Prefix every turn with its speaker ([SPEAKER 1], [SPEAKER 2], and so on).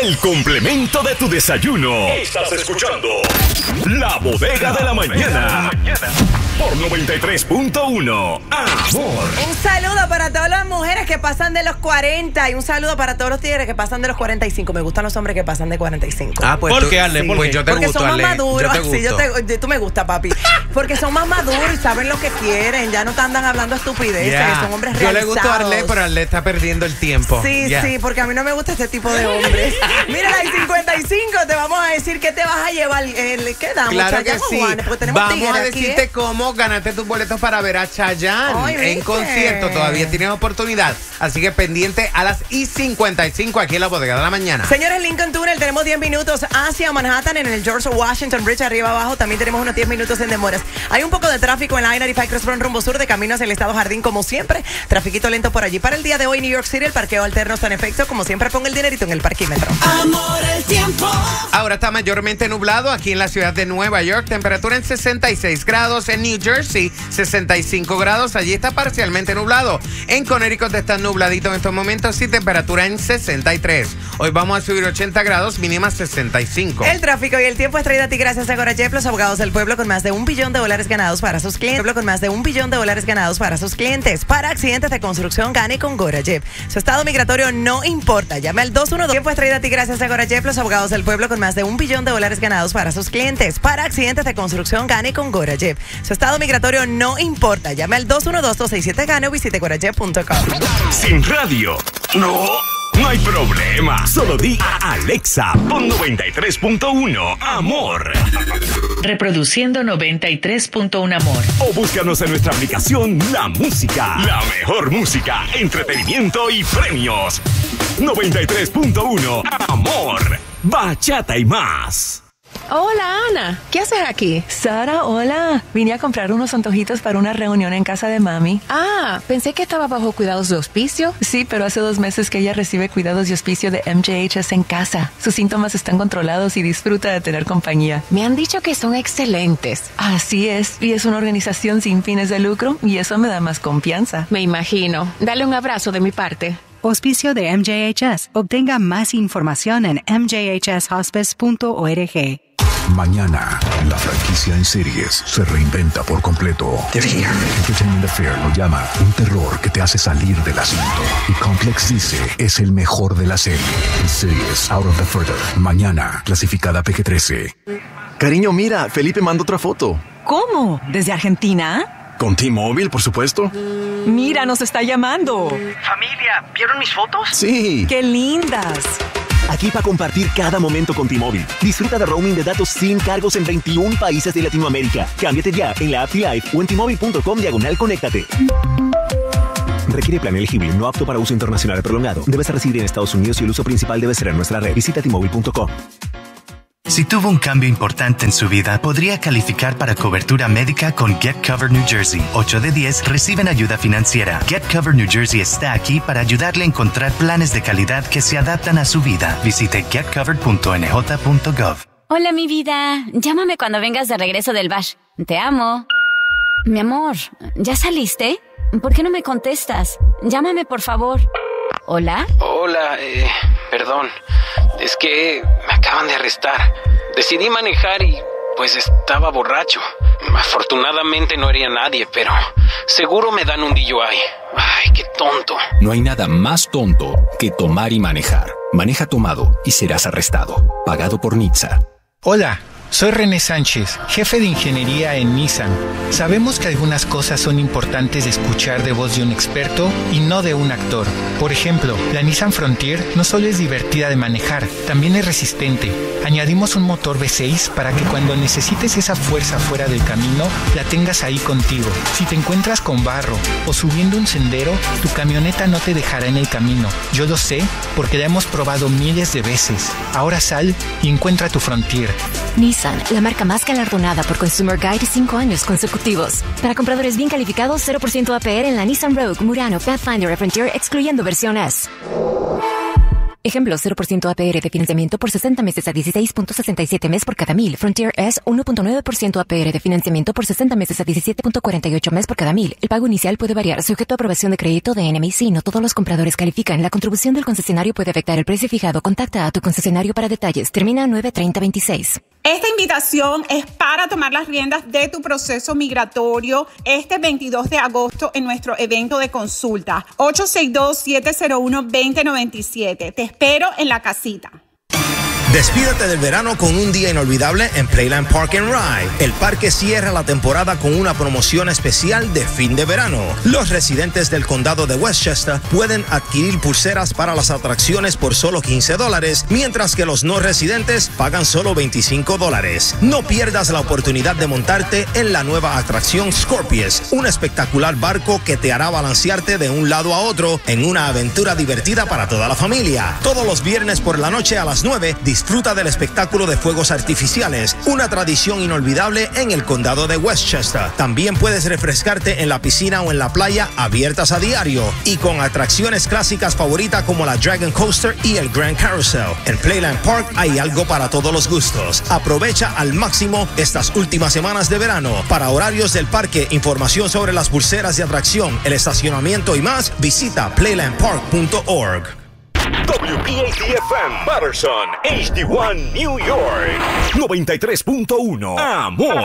[SPEAKER 1] el complemento de tu desayuno. Estás escuchando La Bodega de la Mañana. Por 93.1 Amor.
[SPEAKER 2] Un saludo para todas las mujeres que pasan de los 40 y un saludo para todos los tigres que pasan de los 45. Me gustan los hombres que pasan de 45.
[SPEAKER 3] Ah, pues
[SPEAKER 4] ¿Por qué, Ale?
[SPEAKER 2] Sí.
[SPEAKER 4] ¿Por qué?
[SPEAKER 3] Pues yo te
[SPEAKER 2] Porque
[SPEAKER 3] gusto,
[SPEAKER 2] son más
[SPEAKER 3] Ale.
[SPEAKER 2] maduros.
[SPEAKER 3] Yo te
[SPEAKER 2] Sí,
[SPEAKER 3] gusto.
[SPEAKER 2] tú me gusta, papi. Porque son más maduros y saben lo que quieren. Ya no te andan hablando estupideces.
[SPEAKER 3] Yeah.
[SPEAKER 2] Son hombres
[SPEAKER 3] Yo
[SPEAKER 2] realizados.
[SPEAKER 3] le gusto a Arle, pero Arle está perdiendo el tiempo.
[SPEAKER 2] Sí,
[SPEAKER 3] Yeah.
[SPEAKER 2] sí, porque a mí no me gusta este tipo de hombres. Mira, la 55, te vamos a decir qué te vas a llevar. ¿Qué damos,
[SPEAKER 3] Claro que
[SPEAKER 2] Chayanne o
[SPEAKER 3] sí.
[SPEAKER 2] Juanes? Porque tenemos
[SPEAKER 3] Vamos
[SPEAKER 2] tigres
[SPEAKER 3] a
[SPEAKER 2] aquí,
[SPEAKER 3] decirte
[SPEAKER 2] ¿eh?
[SPEAKER 3] cómo ganaste tus boletos para ver a Chayanne
[SPEAKER 2] Ay,
[SPEAKER 3] en
[SPEAKER 2] ¿viste?
[SPEAKER 3] concierto. Todavía tienes oportunidad. Así que pendiente a las 55 aquí en la Bodega de la Mañana.
[SPEAKER 2] Señores, Lincoln Tunnel, tenemos 10 minutos hacia Manhattan en el George Washington Bridge, arriba abajo. También tenemos unos 10 minutos en demoras. Hay un poco de tráfico en la I-95 Crossfront rumbo sur de camino hacia el Estado Jardín, como siempre. Trafiquito lento por allí. Para el día de hoy, New York City, el parqueo alterno está en efecto. Como siempre, ponga el dinerito en el parquímetro.
[SPEAKER 5] Amor, el tiempo.
[SPEAKER 3] Ahora está mayormente nublado aquí en la ciudad de Nueva York. Temperatura en 66 grados. En New Jersey, 65 grados. Allí está parcialmente nublado. En Connecticut está nubladito en estos momentos y temperatura en 63. Hoy vamos a subir 80 grados, mínima 65.
[SPEAKER 2] El tráfico y el tiempo es traído a ti gracias a Gorajep, los abogados del pueblo con más de $1 billón ganados para sus clientes. Pueblo con más de $1 billón ganados para sus clientes. Para accidentes de construcción, gane con Gorajep. Su estado migratorio no importa. Llame al 212. El tiempo es traído a ti gracias a Gorajep, los abogados del pueblo con más de $1 billón ganados para sus clientes. Para accidentes de construcción, gane con Gorajep. Su estado migratorio no importa. Llame al 212-267-GANE o visite gorajep.com.
[SPEAKER 1] Sin radio. No hay problema. Solo di a Alexa. Pon 93.1 Amor.
[SPEAKER 6] Reproduciendo 93.1 Amor.
[SPEAKER 1] O búscanos en nuestra aplicación La Música. La mejor música, entretenimiento y premios. 93.1 Amor. Bachata y más.
[SPEAKER 7] Hola, Ana. ¿Qué haces aquí?
[SPEAKER 8] Sara, hola. Vine a comprar unos antojitos para una reunión en casa de mami.
[SPEAKER 7] Ah, pensé que estaba bajo cuidados de hospicio.
[SPEAKER 8] Sí, pero hace 2 meses que ella recibe cuidados de hospicio de MJHS en casa. Sus síntomas están controlados y disfruta de tener compañía.
[SPEAKER 7] Me han dicho que son excelentes.
[SPEAKER 8] Así es, y es una organización sin fines de lucro y eso me da más confianza.
[SPEAKER 7] Me imagino. Dale un abrazo de mi parte.
[SPEAKER 9] Auspicio de MJHS. Obtenga más información en mjhshospice.org.
[SPEAKER 10] Mañana, la franquicia en series se reinventa por completo. Entertainment Affair lo llama un terror que te hace salir del asiento. Y Complex dice es el mejor de la serie. En series Out of the Further. Mañana, clasificada PG-13.
[SPEAKER 11] Cariño, mira, Felipe mandó otra foto.
[SPEAKER 8] ¿Cómo? ¿Desde Argentina?
[SPEAKER 11] Con T-Mobile, por supuesto.
[SPEAKER 8] Mira, nos está llamando.
[SPEAKER 12] Familia, ¿vieron mis fotos?
[SPEAKER 11] Sí.
[SPEAKER 8] ¡Qué lindas!
[SPEAKER 12] Aquí para compartir cada momento con T-Mobile. Disfruta de roaming de datos sin cargos en 21 países de Latinoamérica. Cámbiate ya en la app T-Life o en T-Mobile.com/conéctate. Requiere plan elegible, no apto para uso internacional prolongado. Debes residir en Estados Unidos y el uso principal debe ser en nuestra red. Visita T-Mobile.com.
[SPEAKER 13] Si tuvo un cambio importante en su vida, podría calificar para cobertura médica con Get Covered New Jersey. 8 de 10 reciben ayuda financiera. Get Covered New Jersey está aquí para ayudarle a encontrar planes de calidad que se adaptan a su vida. Visite getcovered.nj.gov.
[SPEAKER 14] Hola, mi vida. Llámame cuando vengas de regreso del bash. Te amo. Mi amor, ¿ya saliste? ¿Por qué no me contestas? Llámame, por favor. ¿Hola?
[SPEAKER 15] Hola, perdón. Es que me acaban de arrestar. Decidí manejar y pues estaba borracho. Afortunadamente no hería a nadie, pero seguro me dan un DUI. Ay, qué tonto.
[SPEAKER 16] No hay nada más tonto que tomar y manejar. Maneja tomado y serás arrestado. Pagado por NHTSA.
[SPEAKER 17] Hola. Soy René Sánchez, jefe de ingeniería en Nissan. Sabemos que algunas cosas son importantes de escuchar de voz de un experto y no de un actor. Por ejemplo, la Nissan Frontier no solo es divertida de manejar, también es resistente. Añadimos un motor V6 para que cuando necesites esa fuerza fuera del camino, la tengas ahí contigo. Si te encuentras con barro o subiendo un sendero, tu camioneta no te dejará en el camino. Yo lo sé porque la hemos probado miles de veces. Ahora sal y encuentra tu Frontier.
[SPEAKER 18] Nissan, la marca más galardonada por Consumer Guide 5 años consecutivos. Para compradores bien calificados, 0% APR en la Nissan Rogue, Murano, Pathfinder y Frontier, excluyendo versión S. Ejemplo, 0% APR de financiamiento por 60 meses a 16.67 mes por cada 1000. Frontier es 1.9% APR de financiamiento por 60 meses a 17.48 mes por cada 1000. El pago inicial puede variar, sujeto a aprobación de crédito de NMIC. No todos los compradores califican. La contribución del concesionario puede afectar el precio fijado. Contacta a tu concesionario para detalles. Termina 9/30/26.
[SPEAKER 4] Esta invitación es para tomar las riendas de tu proceso migratorio este 22 de agosto en nuestro evento de consulta. 862-701-2097. Te espero en la casita.
[SPEAKER 5] Despídete del verano con un día inolvidable en Playland Park and Ride. El parque cierra la temporada con una promoción especial de fin de verano. Los residentes del condado de Westchester pueden adquirir pulseras para las atracciones por solo $15, mientras que los no residentes pagan solo $25. No pierdas la oportunidad de montarte en la nueva atracción Scorpius, un espectacular barco que te hará balancearte de un lado a otro en una aventura divertida para toda la familia. Todos los viernes por la noche a las 9, disfruta del espectáculo de fuegos artificiales, una tradición inolvidable en el condado de Westchester. También puedes refrescarte en la piscina o en la playa abiertas a diario y con atracciones clásicas favoritas como la Dragon Coaster y el Grand Carousel. En Playland Park hay algo para todos los gustos. Aprovecha al máximo estas últimas semanas de verano. Para horarios del parque, información sobre las pulseras de atracción, el estacionamiento y más, visita playlandpark.org.
[SPEAKER 1] WPAT-FM Patterson, HD1 New York 93.1 Amor.